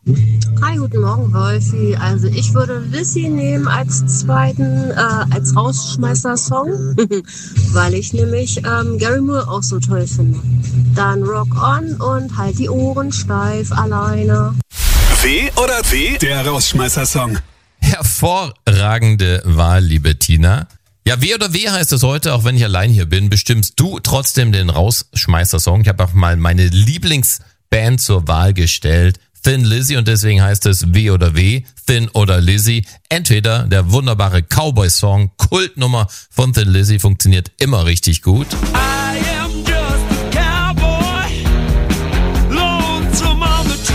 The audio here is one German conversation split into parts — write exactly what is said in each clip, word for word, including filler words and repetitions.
Hi, guten Morgen, Wolfi. Also ich würde Lizzie nehmen als zweiten, äh, als Rausschmeißer-Song, weil ich nämlich ähm, Gary Moore auch so toll finde. Dann Rock On und Halt die Ohren steif alleine. W oder W? Der Rausschmeißer-Song. Hervorragende Wahl, liebe Tina. Ja, W oder W heißt es heute, auch wenn ich allein hier bin, bestimmst du trotzdem den Rausschmeißer-Song. Ich habe auch mal meine Lieblingsband zur Wahl gestellt, Thin Lizzy, und deswegen heißt es W oder W, Thin oder Lizzy. Entweder der wunderbare Cowboy-Song, Kultnummer von Thin Lizzy, funktioniert immer richtig gut. I am just a cowboy, lonesome on the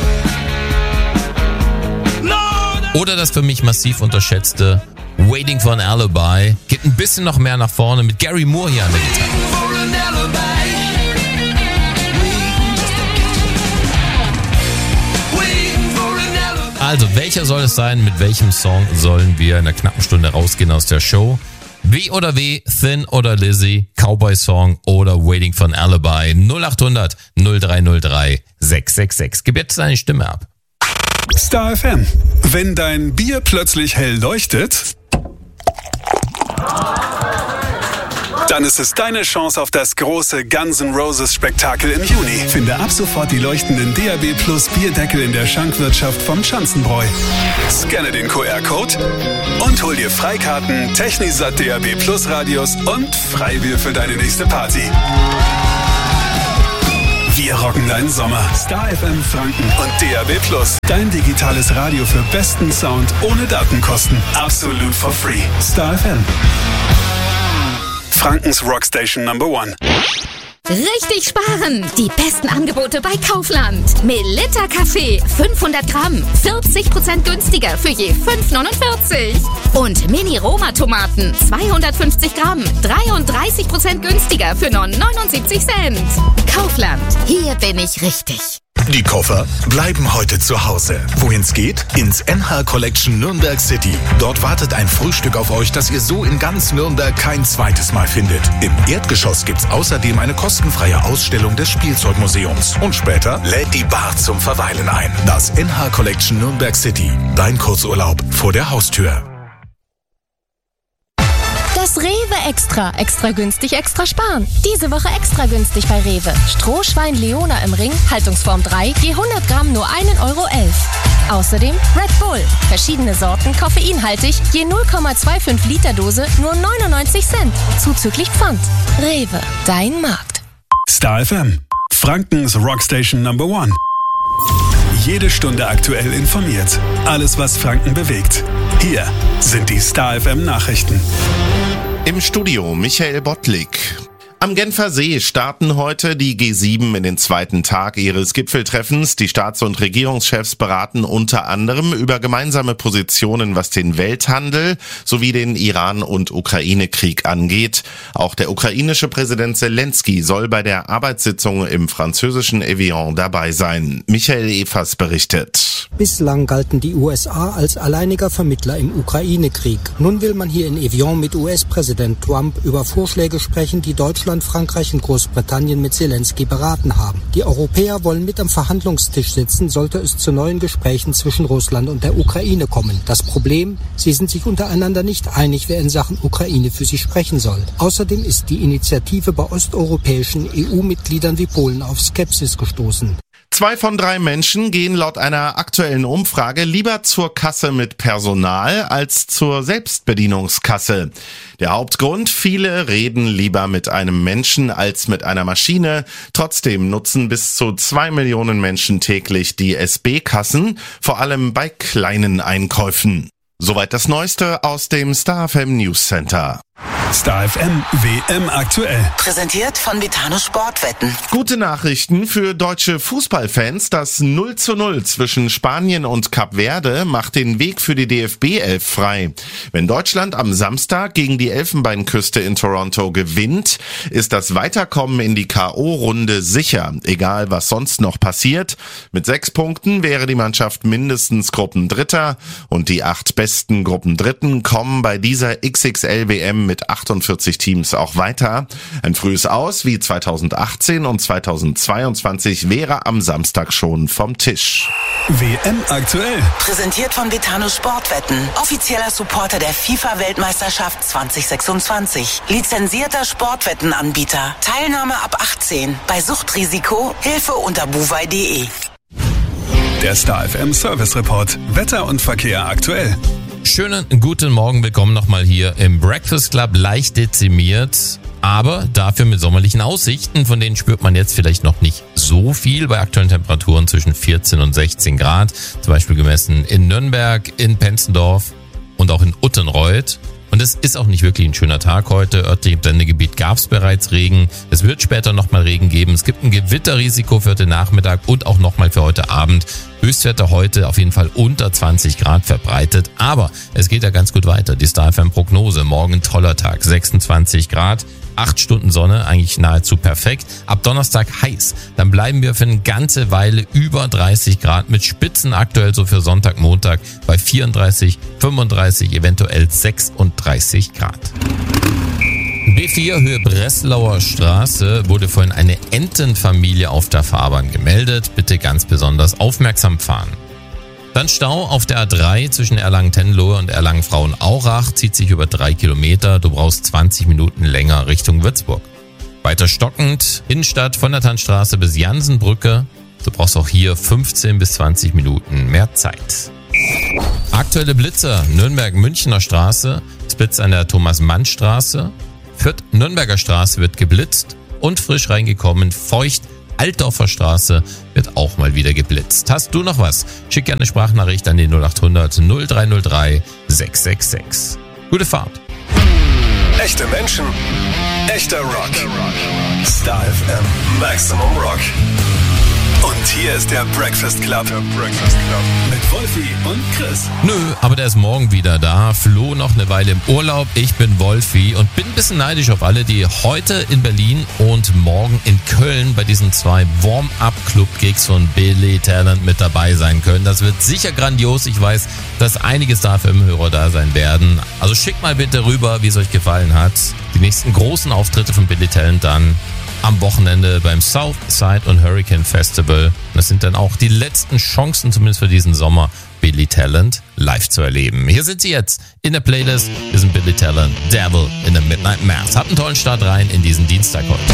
trail. Lord, Oder das für mich massiv unterschätzte Waiting for an Alibi. Geht ein bisschen noch mehr nach vorne mit Gary Moore hier an der Gitarre. for an alibi. Waiting for an alibi. Also, welcher soll es sein? Mit welchem Song sollen wir in einer knappen Stunde rausgehen aus der Show? W oder W, Thin oder Lizzy, Cowboy-Song oder Waiting for an Alibi? null acht hundert null drei null drei sechs sechs sechs. Gib jetzt deine Stimme ab. Star F M. Wenn dein Bier plötzlich hell leuchtet, dann ist es deine Chance auf das große Guns N' Roses Spektakel im Juni. Finde ab sofort die leuchtenden D A B Plus Bierdeckel in der Schankwirtschaft vom Schanzenbräu. Scanne den Q R-Code und hol dir Freikarten, Technisat D A B Plus Radios und Freibier für deine nächste Party. Wir rocken deinen Sommer. Star F M Franken und D A B Plus. Dein digitales Radio für besten Sound ohne Datenkosten. Absolut for free. Star F M. Frankens Rockstation Number One. Richtig sparen! Die besten Angebote bei Kaufland. Melitta Kaffee, fünfhundert Gramm, vierzig Prozent günstiger für je fünf neunundvierzig. Und Mini-Roma-Tomaten, zweihundertfünfzig Gramm, dreiunddreißig Prozent günstiger für nur neunundsiebzig Cent. Kaufland, hier bin ich richtig. Die Koffer bleiben heute zu Hause. Wohin's geht? Ins N H Collection Nürnberg City. Dort wartet ein Frühstück auf euch, das ihr so in ganz Nürnberg kein zweites Mal findet. Im Erdgeschoss gibt's außerdem eine kostenfreie Ausstellung des Spielzeugmuseums. Und später lädt die Bar zum Verweilen ein. Das N H Collection Nürnberg City. Dein Kurzurlaub vor der Haustür. Das Rewe Extra. Extra günstig, extra sparen. Diese Woche extra günstig bei Rewe. Strohschwein Leona im Ring, Haltungsform drei, je hundert Gramm nur ein Euro elf. Außerdem Red Bull. Verschiedene Sorten, koffeinhaltig, je null Komma fünfundzwanzig Liter Dose, nur neunundneunzig Cent. Zuzüglich Pfand. Rewe, dein Markt. Star F M. Frankens Rockstation Number One. Jede Stunde aktuell informiert. Alles, was Franken bewegt. Hier sind die Star F M Nachrichten. Im Studio Michael Bottlik. Am Genfer See starten heute die G sieben in den zweiten Tag ihres Gipfeltreffens. Die Staats- und Regierungschefs beraten unter anderem über gemeinsame Positionen, was den Welthandel sowie den Iran- und Ukraine-Krieg angeht. Auch der ukrainische Präsident Zelensky soll bei der Arbeitssitzung im französischen Evian dabei sein. Michael Evers berichtet. Bislang galten die U S A als alleiniger Vermittler im Ukraine-Krieg. Nun will man hier in Evian mit U S-Präsident Trump über Vorschläge sprechen, die Deutschland, Frankreich und Großbritannien mit Zelensky beraten haben. Die Europäer wollen mit am Verhandlungstisch sitzen, sollte es zu neuen Gesprächen zwischen Russland und der Ukraine kommen. Das Problem? Sie sind sich untereinander nicht einig, wer in Sachen Ukraine für sie sprechen soll. Außerdem ist die Initiative bei osteuropäischen E U-Mitgliedern wie Polen auf Skepsis gestoßen. Zwei von drei Menschen gehen laut einer aktuellen Umfrage lieber zur Kasse mit Personal als zur Selbstbedienungskasse. Der Hauptgrund: viele reden lieber mit einem Menschen als mit einer Maschine. Trotzdem nutzen bis zu zwei Millionen Menschen täglich die S B-Kassen, vor allem bei kleinen Einkäufen. Soweit das Neueste aus dem Star F M News Center. Star F M W M aktuell. Präsentiert von Vitano Sportwetten. Gute Nachrichten für deutsche Fußballfans. Das null zu null zwischen Spanien und Kap Verde macht den Weg für die D F B elf frei. Wenn Deutschland am Samstag gegen die Elfenbeinküste in Toronto gewinnt, ist das Weiterkommen in die K O-Runde sicher. Egal, was sonst noch passiert. Mit sechs Punkten wäre die Mannschaft mindestens Gruppendritter und die acht besten Gruppendritten kommen bei dieser X X L W M mit achtundvierzig Teams auch weiter. Ein frühes Aus wie zweitausendachtzehn und zweitausendzweiundzwanzig wäre am Samstag schon vom Tisch. W M aktuell. Präsentiert von Betano Sportwetten. Offizieller Supporter der FIFA-Weltmeisterschaft zwanzig sechsundzwanzig. Lizenzierter Sportwettenanbieter. Teilnahme ab achtzehn. Bei Suchtrisiko Hilfe unter buwei punkt de. Der Star F M Service Report. Wetter und Verkehr aktuell. Schönen guten Morgen, willkommen nochmal hier im Breakfast Club, leicht dezimiert, aber dafür mit sommerlichen Aussichten, von denen spürt man jetzt vielleicht noch nicht so viel bei aktuellen Temperaturen zwischen vierzehn und sechzehn Grad, zum Beispiel gemessen in Nürnberg, in Penzendorf und auch in Uttenreuth. Und es ist auch nicht wirklich ein schöner Tag heute. Örtlich im Sendegebiet gab es bereits Regen. Es wird später nochmal Regen geben. Es gibt ein Gewitterrisiko für heute Nachmittag und auch nochmal für heute Abend. Höchstwerte heute auf jeden Fall unter zwanzig Grad verbreitet. Aber es geht ja ganz gut weiter. Die Star F M Prognose. Morgen toller Tag. sechsundzwanzig Grad. Acht Stunden Sonne, eigentlich nahezu perfekt. Ab Donnerstag heiß. Dann bleiben wir für eine ganze Weile über dreißig Grad mit Spitzen aktuell so für Sonntag, Montag bei vierunddreißig, fünfunddreißig, eventuell sechsunddreißig Grad. B vier Höhe Breslauer Straße wurde vorhin eine Entenfamilie auf der Fahrbahn gemeldet. Bitte ganz besonders aufmerksam fahren. Dann Stau auf der A drei zwischen Erlangen-Tenlohe und Erlangen-Frauenaurach, zieht sich über drei Kilometer. Du brauchst zwanzig Minuten länger Richtung Würzburg. Weiter stockend, Innenstadt von der Tannstraße bis Jansenbrücke. Du brauchst auch hier fünfzehn bis zwanzig Minuten mehr Zeit. Aktuelle Blitzer, Nürnberg-Münchner Straße, Blitz an der Thomas-Mann-Straße. Fürth-Nürnberger Straße wird geblitzt und frisch reingekommen, feucht. Altdorfer Straße wird auch mal wieder geblitzt. Hast du noch was? Schick gerne eine Sprachnachricht an die null acht hundert null drei null drei sechs sechs sechs. Gute Fahrt. Echte Menschen, echter Rock. Star F M Maximum Rock. Und hier ist der Breakfast Club. Der Breakfast Club. Mit Wolfi und Chris. Nö, aber der ist morgen wieder da. Flo noch eine Weile im Urlaub. Ich bin Wolfi und bin ein bisschen neidisch auf alle, die heute in Berlin und morgen in Köln bei diesen zwei Warm-Up-Club-Gigs von Billy Talent mit dabei sein können. Das wird sicher grandios. Ich weiß, dass einige Star F M-Hörer da sein werden. Also schickt mal bitte rüber, wie es euch gefallen hat. Die nächsten großen Auftritte von Billy Talent dann am Wochenende beim Southside und Hurricane Festival. Das sind dann auch die letzten Chancen, zumindest für diesen Sommer, Billy Talent live zu erleben. Hier sind sie jetzt in der Playlist. Wir sind Billy Talent, Devil in the Midnight Mass. Habt einen tollen Start rein in diesen Dienstag heute.